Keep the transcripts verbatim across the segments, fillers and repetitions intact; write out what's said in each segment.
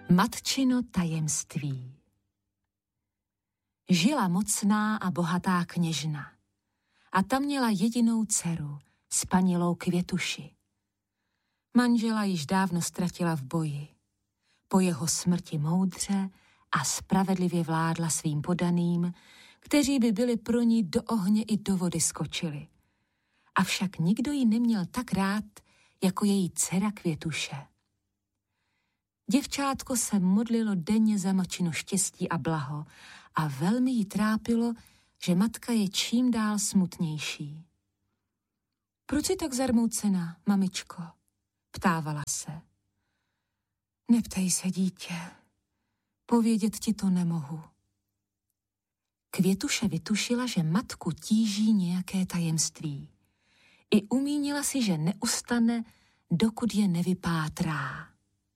Matčino tajemství. Žila mocná a bohatá kněžna a ta měla jedinou dceru, spanilou Květuši. Manžela již dávno ztratila v boji. Po jeho smrti moudře a spravedlivě vládla svým podaným, kteří by byli pro ní do ohně i do vody skočili. Avšak nikdo ji neměl tak rád, jako její dcera Květuše. Děvčátko se modlilo denně za matčino štěstí a blaho a velmi jí trápilo, že matka je čím dál smutnější. Proč jsi tak zarmoucená, mamičko? Ptávala se. Neptej se, dítě. Povědět ti to nemohu. Květuše vytušila, že matku tíží nějaké tajemství. I umínila si, že neustane, dokud je nevypátrá.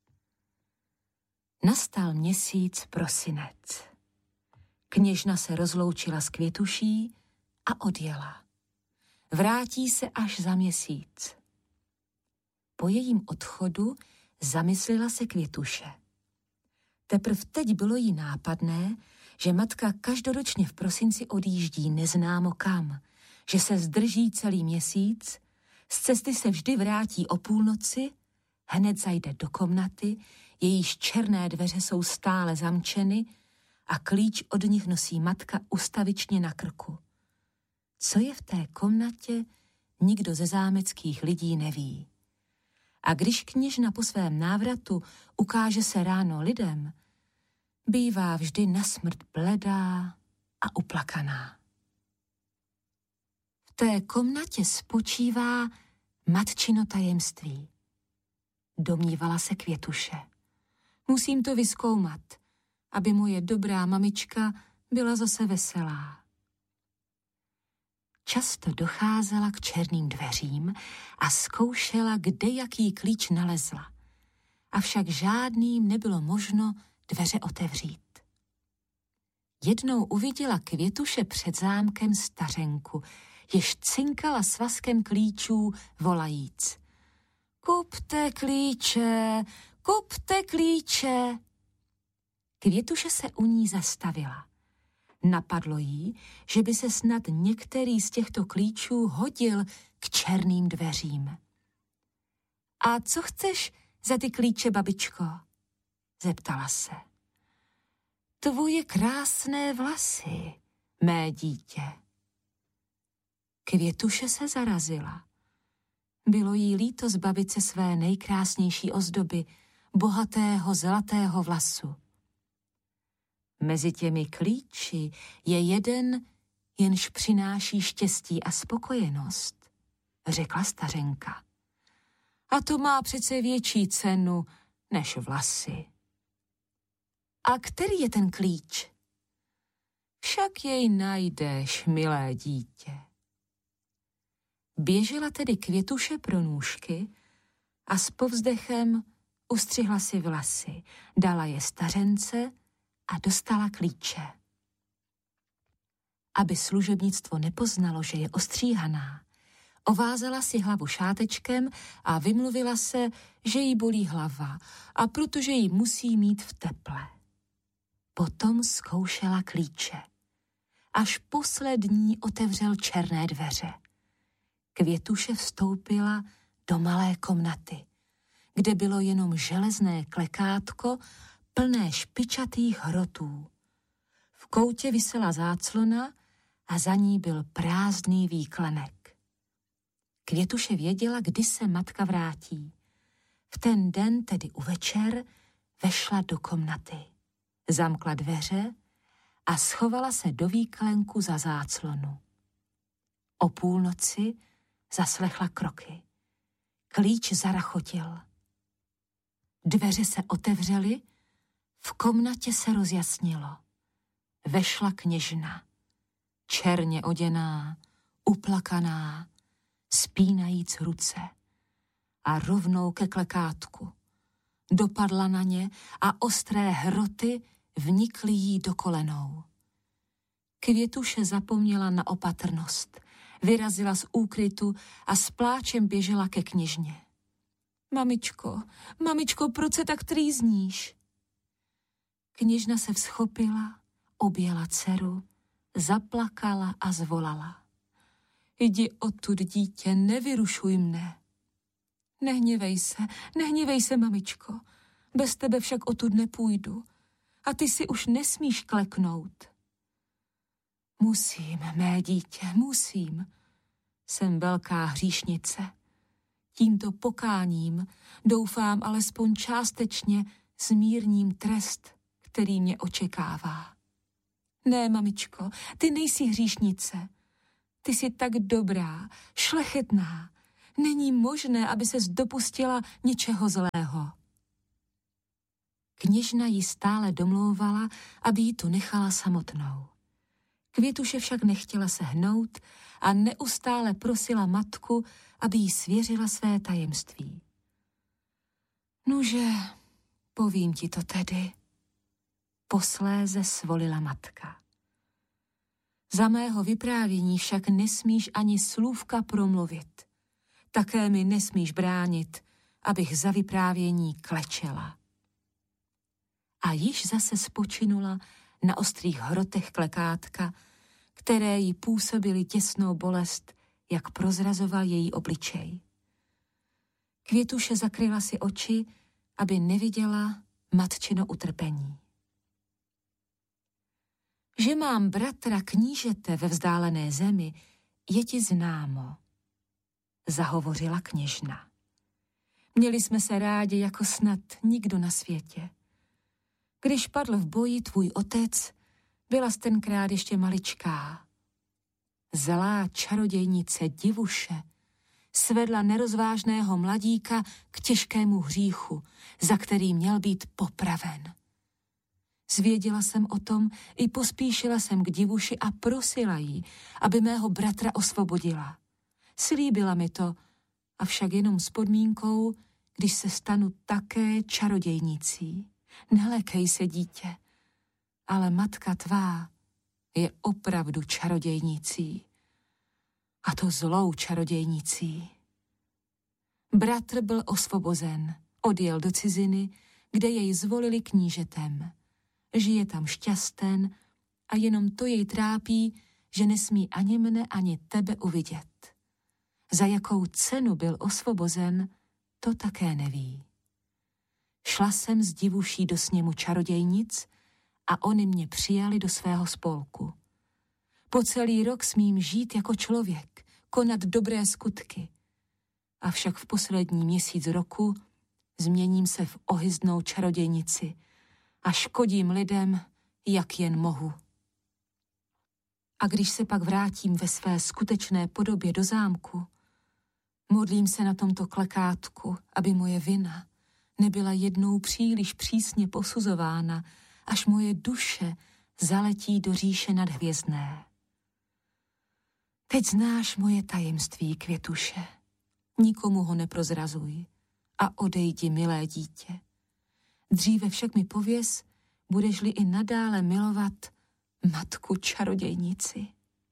Nastal měsíc prosinec. Kněžna se rozloučila s Květuší a odjela. Vrátí se až za měsíc. Po jejím odchodu zamyslela se Květuše. Teprv teď bylo jí nápadné, že matka každoročně v prosinci odjíždí neznámo kam, že se zdrží celý měsíc, z cesty se vždy vrátí o půlnoci, hned zajde do komnaty, jejíž černé dveře jsou stále zamčeny a klíč od nich nosí matka ustavičně na krku. Co je v té komnatě, nikdo ze zámeckých lidí neví. A když kněžna po svém návratu ukáže se ráno lidem, bývá vždy nasmrt bledá a uplakaná. V té komnatě spočívá matčino tajemství. Domnívala se Květuše. Musím to vyzkoumat, aby moje dobrá mamička byla zase veselá. Často docházela k černým dveřím a zkoušela, kde jaký klíč nalezla. Avšak žádným nebylo možno dveře otevřít. Jednou uviděla Květuše před zámkem stařenku, jež cinkala svazkem klíčů volajíc. Kupte klíče, kupte klíče. Květuše se u ní zastavila. Napadlo jí, že by se snad některý z těchto klíčů hodil k černým dveřím. A co chceš za ty klíče, babičko? Zeptala se. Tvoje krásné vlasy, mé dítě. Květuše se zarazila. Bylo jí líto zbavit se své nejkrásnější ozdoby, bohatého zlatého vlasu. Mezi těmi klíči je jeden, jenž přináší štěstí a spokojenost, řekla stařenka. A to má přece větší cenu než vlasy. A který je ten klíč? Však jej najdeš, milé dítě. Běžela tedy Květuše pro nůžky a s povzdechem ustřihla si vlasy, dala je stařence a dostala klíče. Aby služebnictvo nepoznalo, že je ostříhaná, ovázala si hlavu šátečkem a vymluvila se, že jí bolí hlava a protože ji musí mít v teple. Potom zkoušela klíče. Až poslední otevřel černé dveře. Květuše vstoupila do malé komnaty, kde bylo jenom železné klekátko plné špičatých hrotů. V koutě visela záclona a za ní byl prázdný výklenek. Květuše věděla, kdy se matka vrátí. V ten den, tedy u večer, vešla do komnaty. Zamkla dveře a schovala se do výklenku za záclonu. O půlnoci zaslechla kroky. Klíč zarachotil. Dveře se otevřely, v komnatě se rozjasnilo. Vešla kněžna, černě oděná, uplakaná, spínajíc ruce a rovnou ke klekátku. Dopadla na ně a ostré hroty vnikly jí do kolenou. Květuše zapomněla na opatrnost, vyrazila z úkrytu a s pláčem běžela ke kněžně. Mamičko, mamičko, proč se tak trýzníš? Kněžna se vzchopila, objela dceru, zaplakala a zvolala. Jdi odtud, dítě, nevyrušuj mne. Nehněvej se, nehněvej se, mamičko, bez tebe však odtud nepůjdu a ty si už nesmíš kleknout. Musím, mé dítě, musím. Jsem velká hříšnice. Tímto pokáním doufám alespoň částečně zmírním trest, který mě očekává. Ne, mamičko, ty nejsi hříšnice. Ty jsi tak dobrá, šlechetná. Není možné, aby ses dopustila něčeho zlého. Kněžna ji stále domlouvala, aby ji tu nechala samotnou. Květuše však nechtěla se hnout a neustále prosila matku, aby jí svěřila své tajemství. Nuže, povím ti to tedy. Posléze svolila matka. Za mého vyprávění však nesmíš ani slůvka promluvit. Také mi nesmíš bránit, abych za vyprávění klečela. A již zase spočinula na ostrých hrotech klekátka, které jí působily těsnou bolest, jak prozrazoval její obličej. Květuše zakryla si oči, aby neviděla matčino utrpení. Že mám bratra knížete ve vzdálené zemi, je ti známo, zahovořila kněžna. Měli jsme se rádi jako snad nikdo na světě. Když padl v boji tvůj otec, byla jsi tenkrát ještě maličká. Zlá čarodějnice Divuše svedla nerozvážného mladíka k těžkému hříchu, za který měl být popraven. Zvěděla jsem o tom i pospíšila jsem k Divuši a prosila jí, aby mého bratra osvobodila. Slíbila mi to, avšak jenom s podmínkou, když se stanu také čarodějnicí. Nelékej se, dítě, ale matka tvá je opravdu čarodějnicí. A to zlou čarodějnicí. Bratr byl osvobozen, odjel do ciziny, kde jej zvolili knížetem. Žije tam šťasten a jenom to jej trápí, že nesmí ani mne, ani tebe uvidět. Za jakou cenu byl osvobozen, to také neví. Šla jsem s Divuší do sněmu čarodějnic a oni mě přijali do svého spolku. Po celý rok smím žít jako člověk, konat dobré skutky. Avšak v poslední měsíc roku změním se v ohyzdnou čarodějnici a škodím lidem, jak jen mohu. A když se pak vrátím ve své skutečné podobě do zámku, modlím se na tomto klekátku, aby moje vina nebyla jednou příliš přísně posuzována, až moje duše zaletí do říše nadhvězdné. Teď znáš moje tajemství, Květuše. Nikomu ho neprozrazuj a odejdi, milé dítě. Dříve však mi pověz, budeš-li i nadále milovat matku čarodějnici.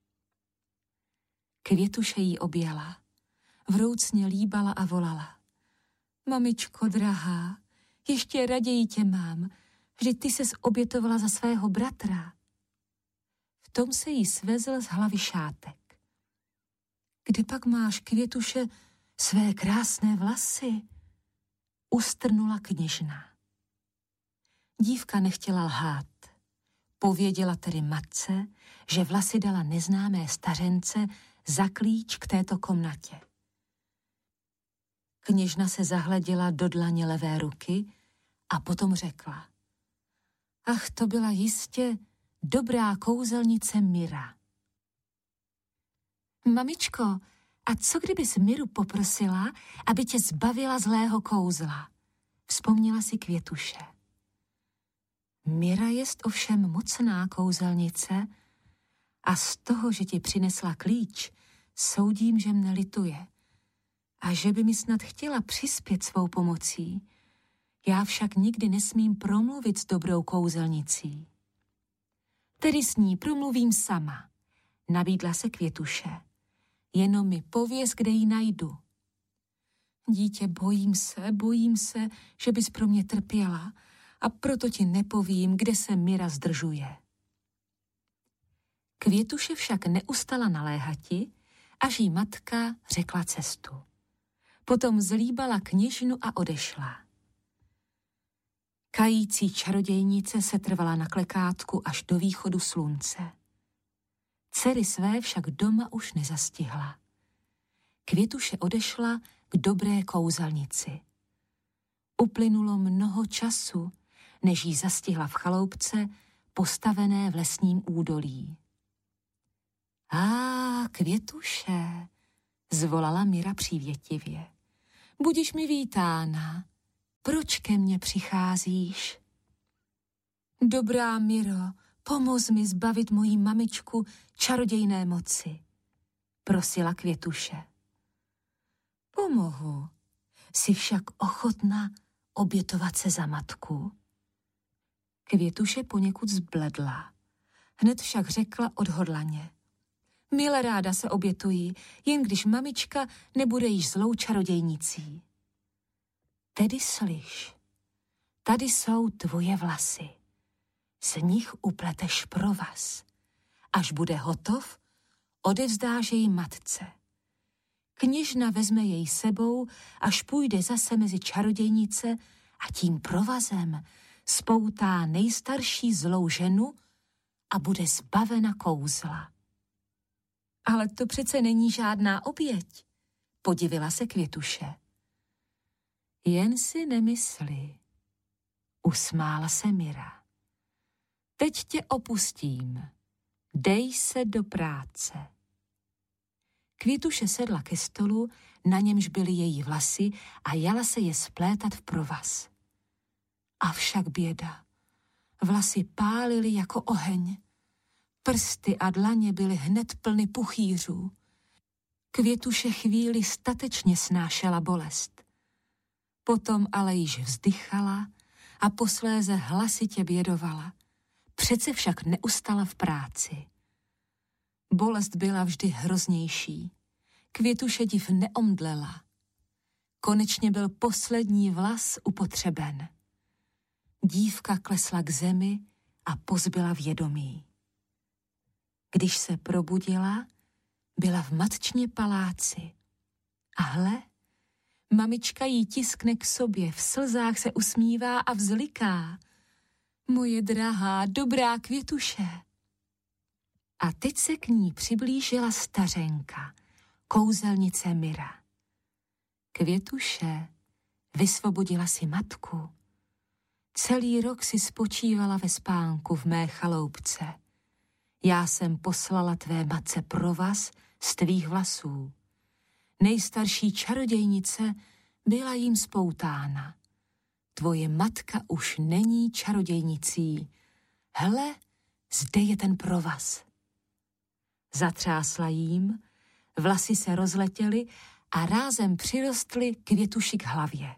Květuše jí objala, vroucně líbala a volala. Mamičko drahá, ještě raději tě mám, vždyť ty ses obětovala za svého bratra. V tom se jí svezl z hlavy šátek. Kde pak máš, Květuše, své krásné vlasy? Ustrnula kněžna. Dívka nechtěla lhát. Pověděla tedy matce, že vlasy dala neznámé stařence za klíč k této komnatě. Kněžna se zahleděla do dlaně levé ruky a potom řekla. Ach, to byla jistě dobrá kouzelnice Mira. Mamičko, a co kdybys Miru poprosila, aby tě zbavila zlého kouzla? Vzpomněla si Květuše. Mira jest ovšem mocná kouzelnice a z toho, že ti přinesla klíč, soudím, že mne lituje a že by mi snad chtěla přispět svou pomocí. Já však nikdy nesmím promluvit s dobrou kouzelnicí. Tedy s ní promluvím sama, nabídla se Květuše. Jenom mi pověz, kde ji najdu. Dítě, bojím se, bojím se, že bys pro mě trpěla a proto ti nepovím, kde se Mira zdržuje. Květuše však neustala naléhati, až jí matka řekla cestu. Potom zlíbala kněžnu a odešla. Kající čarodějnice se trvala na klekátku až do východu slunce. Dcery své však doma už nezastihla. Květuše odešla k dobré kouzelnici. Uplynulo mnoho času, než jí zastihla v chaloupce postavené v lesním údolí. Á, Květuše, zvolala Mira přívětivě. Budiš mi vítána. Proč ke mně přicházíš? Dobrá Miro, pomoz mi zbavit mojí mamičku čarodějné moci, prosila Květuše. Pomohu, jsi však ochotna obětovat se za matku? Květuše poněkud zbledla, hned však řekla odhodlaně. Mile ráda se obětuji, jen když mamička nebude již zlou čarodějnicí. Tedy slyš, tady jsou tvoje vlasy. Z nich upleteš provaz. Až bude hotov, odevzdáš jej matce. Kněžna vezme jej sebou, až půjde zase mezi čarodějnice a tím provazem spoutá nejstarší zlou ženu a bude zbavena kouzla. Ale to přece není žádná oběť, podivila se Květuše. Jen si nemysli, usmála se Mira. Teď tě opustím, dej se do práce. Květuše sedla ke stolu, na němž byly její vlasy a jala se je splétat v provaz. Avšak běda, vlasy pálily jako oheň. Prsty a dlaně byly hned plny puchýřů. Květuše chvíli statečně snášela bolest. Potom ale již vzdychala a posléze hlasitě bědovala. Přece však neustala v práci. Bolest byla vždy hroznější. Květuše div neomdlela. Konečně byl poslední vlas upotřeben. Dívka klesla k zemi a pozbyla vědomí. Když se probudila, byla v matčině paláci. A hle, mamička jí tiskne k sobě, v slzách se usmívá a vzliká. Moje drahá, dobrá Květuše. A teď se k ní přiblížila stařenka, kouzelnice Mira. Květuše, vysvobodila si matku. Celý rok si spočívala ve spánku v mé chaloupce. Já jsem poslala tvé matce provaz z tvých vlasů. Nejstarší čarodějnice byla jim spoutána. Tvoje matka už není čarodějnicí. Hele, zde je ten provaz. Zatřásla jím, vlasy se rozletěly a rázem přirostly Květuši k hlavě.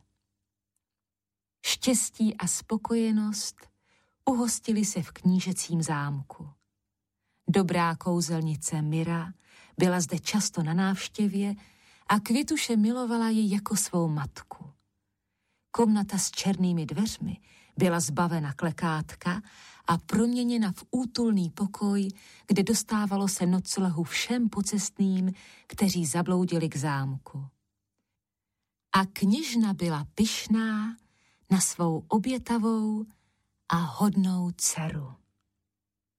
Štěstí a spokojenost uhostili se v knížecím zámku. Dobrá kouzelnice Mira byla zde často na návštěvě a Květuše milovala ji jako svou matku. Komnata s černými dveřmi byla zbavena klekátka a proměněna v útulný pokoj, kde dostávalo se noclehu všem pocestným, kteří zabloudili k zámku. A kněžna byla pyšná na svou obětavou a hodnou dceru.